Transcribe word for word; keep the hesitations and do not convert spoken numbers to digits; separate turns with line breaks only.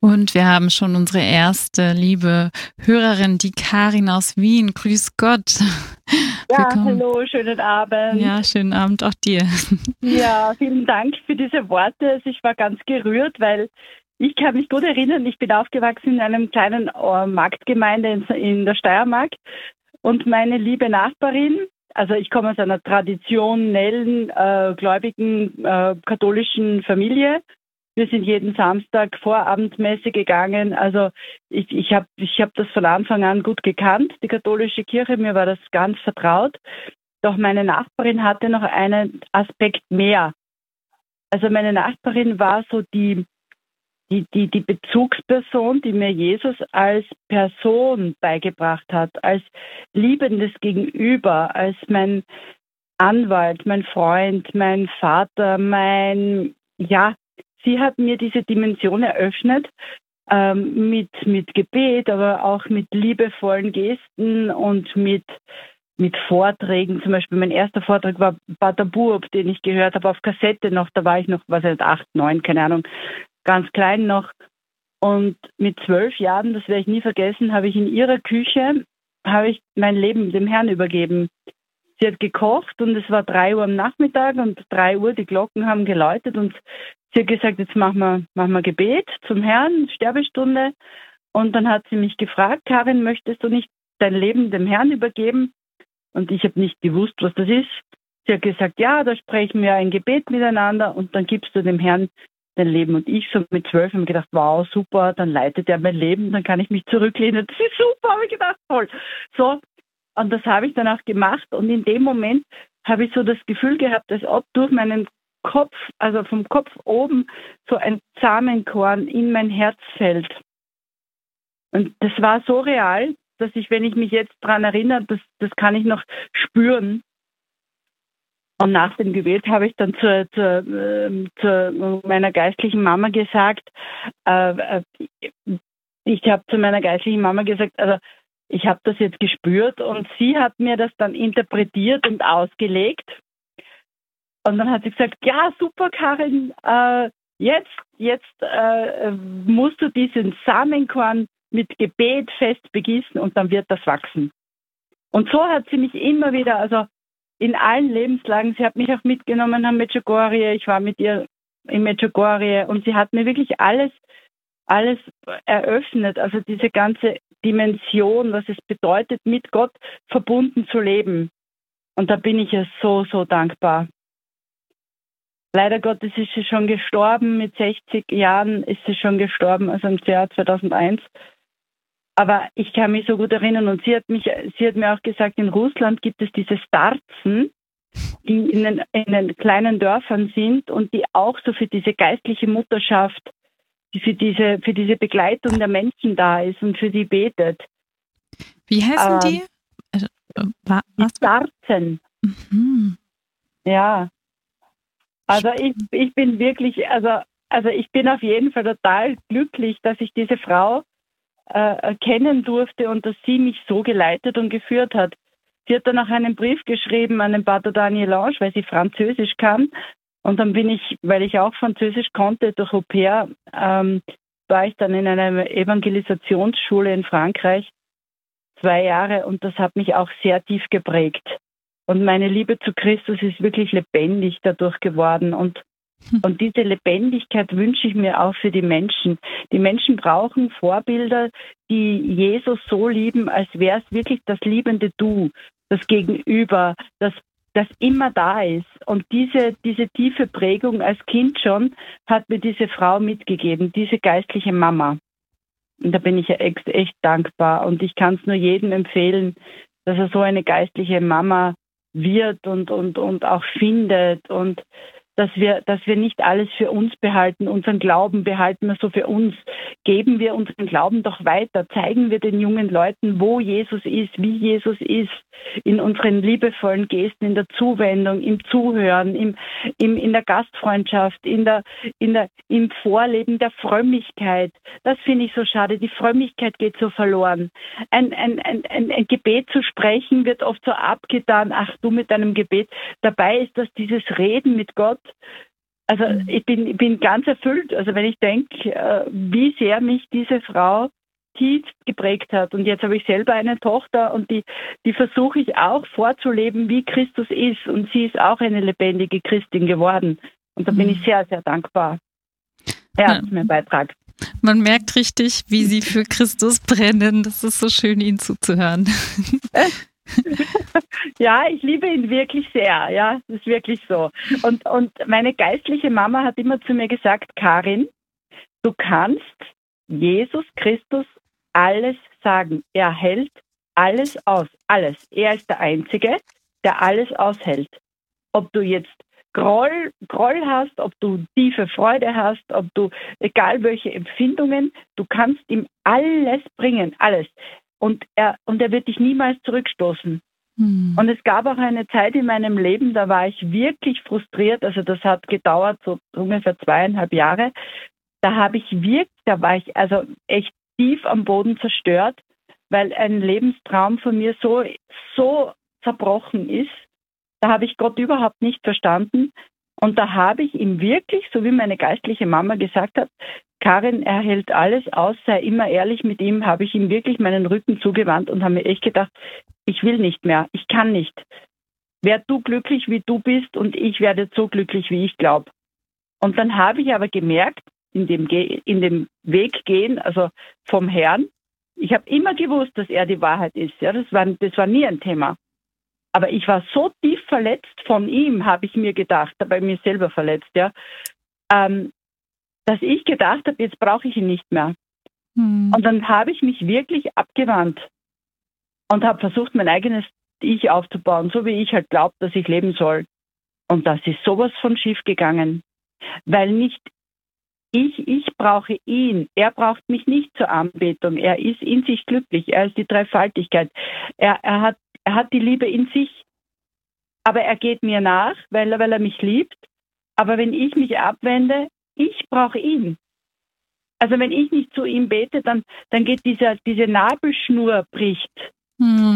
Und wir haben schon unsere erste liebe Hörerin, die Karin aus Wien. Grüß Gott.
Ja,
Willkommen.
hallo, schönen Abend.
Ja, schönen Abend auch dir.
Ja, vielen Dank für diese Worte. Also ich war ganz gerührt, weil ich kann mich gut erinnern, ich bin aufgewachsen in einem kleinen äh, Marktgemeinde in, in der Steiermark und meine liebe Nachbarin, also ich komme aus einer traditionellen, äh, gläubigen, äh, katholischen Familie. Wir sind jeden Samstag Vorabendmesse gegangen. Also ich, ich habe ich hab das von Anfang an gut gekannt, die katholische Kirche. Mir war das ganz vertraut. Doch meine Nachbarin hatte noch einen Aspekt mehr. Also meine Nachbarin war so die, die, die, die Bezugsperson, die mir Jesus als Person beigebracht hat, als liebendes Gegenüber, als mein Anwalt, mein Freund, mein Vater, mein, ja, sie hat mir diese Dimension eröffnet, ähm, mit, mit Gebet, aber auch mit liebevollen Gesten und mit, mit Vorträgen. Zum Beispiel mein erster Vortrag war Pater Burb, den ich gehört habe auf Kassette noch. Da war ich noch, was heißt, acht, neun, keine Ahnung, ganz klein noch. Und mit zwölf Jahren, das werde ich nie vergessen, habe ich in ihrer Küche, habe ich mein Leben dem Herrn übergeben. Sie hat gekocht und es war drei Uhr am Nachmittag und drei Uhr, die Glocken haben geläutet und sie hat gesagt, jetzt machen wir, machen wir Gebet zum Herrn, Sterbestunde. Und dann hat sie mich gefragt, Karin, möchtest du nicht dein Leben dem Herrn übergeben? Und ich habe nicht gewusst, was das ist. Sie hat gesagt, ja, da sprechen wir ein Gebet miteinander und dann gibst du dem Herrn dein Leben. Und ich so mit zwölf habe gedacht, wow, super, dann leitet er mein Leben, dann kann ich mich zurücklehnen. Das ist super, habe ich gedacht, toll. So. Und das habe ich dann auch gemacht. Und in dem Moment habe ich so das Gefühl gehabt, als ob durch meinen Kopf, also vom Kopf oben, so ein Samenkorn in mein Herz fällt. Und das war so real, dass ich, wenn ich mich jetzt daran erinnere, das, das kann ich noch spüren. Und nach dem Gebet habe ich dann zu, zu, äh, zu meiner geistlichen Mama gesagt, äh, ich habe zu meiner geistlichen Mama gesagt, also ich habe das jetzt gespürt und sie hat mir das dann interpretiert und ausgelegt. Und dann hat sie gesagt, ja, super, Karin, äh, jetzt, jetzt äh, musst du diesen Samenkorn mit Gebet fest begießen und dann wird das wachsen. Und so hat sie mich immer wieder, also in allen Lebenslagen, sie hat mich auch mitgenommen nach Medjugorje, ich war mit ihr in Medjugorje und sie hat mir wirklich alles, alles eröffnet, also diese ganze Dimension, was es bedeutet, mit Gott verbunden zu leben. Und da bin ich ihr so, so dankbar. Leider Gottes ist sie schon gestorben, mit sechzig Jahren ist sie schon gestorben, also im Jahr zweitausendeins. Aber ich kann mich so gut erinnern und sie hat mich, sie hat mir auch gesagt, in Russland gibt es diese Starzen, die in den, in den kleinen Dörfern sind und die auch so für diese geistliche Mutterschaft, die für diese, für diese Begleitung der Menschen da ist und für die betet.
Wie heißen ähm, die? Also,
was? Die Starzen.
Mhm.
Ja. Also ich, ich bin wirklich, also, also ich bin auf jeden Fall total glücklich, dass ich diese Frau äh, kennen durfte und dass sie mich so geleitet und geführt hat. Sie hat dann auch einen Brief geschrieben an den Pater Daniel Lange, weil sie Französisch kann. Und dann bin ich, weil ich auch Französisch konnte, durch Au pair, ähm, war ich dann in einer Evangelisationsschule in Frankreich zwei Jahre und das hat mich auch sehr tief geprägt. Und meine Liebe zu Christus ist wirklich lebendig dadurch geworden. Und, und diese Lebendigkeit wünsche ich mir auch für die Menschen. Die Menschen brauchen Vorbilder, die Jesus so lieben, als wäre es wirklich das liebende Du, das Gegenüber, das, das immer da ist. Und diese, diese tiefe Prägung als Kind schon hat mir diese Frau mitgegeben, diese geistliche Mama. Und da bin ich echt, echt dankbar. Und ich kann es nur jedem empfehlen, dass er so eine geistliche Mama wird und, und, und auch findet und dass wir, dass wir nicht alles für uns behalten, unseren Glauben behalten wir so für uns. Geben wir unseren Glauben doch weiter, zeigen wir den jungen Leuten, wo Jesus ist, wie Jesus ist, in unseren liebevollen Gesten, in der Zuwendung, im Zuhören, im, im, in der Gastfreundschaft, in der, in der, im Vorleben der Frömmigkeit. Das finde ich so schade. Die Frömmigkeit geht so verloren. Ein, ein, ein, ein, ein Gebet zu sprechen wird oft so abgetan, ach du mit deinem Gebet. Dabei ist das dieses Reden mit Gott Also ich bin, ich bin ganz erfüllt. Also wenn ich denke, äh, wie sehr mich diese Frau tief geprägt hat. Und jetzt habe ich selber eine Tochter und die, die versuche ich auch vorzuleben, wie Christus ist. Und sie ist auch eine lebendige Christin geworden. Und da bin ich sehr, sehr dankbar. Ja, für meinen Beitrag.
Man merkt richtig, wie Sie für Christus brennen. Das ist so schön, Ihnen zuzuhören.
Ja, ich liebe ihn wirklich sehr. Ja, das ist wirklich so. Und, und meine geistliche Mama hat immer zu mir gesagt, Karin, du kannst Jesus Christus alles sagen. Er hält alles aus. Alles. Er ist der Einzige, der alles aushält. Ob du jetzt Groll, Groll hast, ob du tiefe Freude hast, ob du, egal welche Empfindungen, du kannst ihm alles bringen, alles. Und er, und er wird dich niemals zurückstoßen. Hm. Und es gab auch eine Zeit in meinem Leben, da war ich wirklich frustriert, also das hat gedauert, so ungefähr zweieinhalb Jahre. Da habe ich wirklich, da war ich also echt tief am Boden zerstört, weil ein Lebenstraum von mir so, so zerbrochen ist. Da habe ich Gott überhaupt nicht verstanden. Und da habe ich ihm wirklich, so wie meine geistliche Mama gesagt hat, Karin, er hält alles aus, sei immer ehrlich mit ihm, habe ich ihm wirklich meinen Rücken zugewandt und habe mir echt gedacht, ich will nicht mehr, ich kann nicht. Werd du glücklich, wie du bist und ich werde so glücklich, wie ich glaube. Und dann habe ich aber gemerkt, in dem, Ge- in dem Weg gehen, also vom Herrn, ich habe immer gewusst, dass er die Wahrheit ist. Ja, das war, das war nie ein Thema. Aber ich war so tief verletzt von ihm, habe ich mir gedacht, bei mir selber verletzt, ja, ähm, dass ich gedacht habe, jetzt brauche ich ihn nicht mehr. Hm. Und dann habe ich mich wirklich abgewandt und habe versucht, mein eigenes Ich aufzubauen, so wie ich halt glaube, dass ich leben soll. Und das ist sowas von schief gegangen, weil nicht ich, ich brauche ihn. Er braucht mich nicht zur Anbetung. Er ist in sich glücklich. Er ist die Dreifaltigkeit. Er, er hat Er hat die Liebe in sich, aber er geht mir nach, weil er, weil er mich liebt. Aber wenn ich mich abwende, ich brauche ihn. Also wenn ich nicht zu ihm bete, dann, dann geht dieser, diese Nabelschnur bricht.
Hm.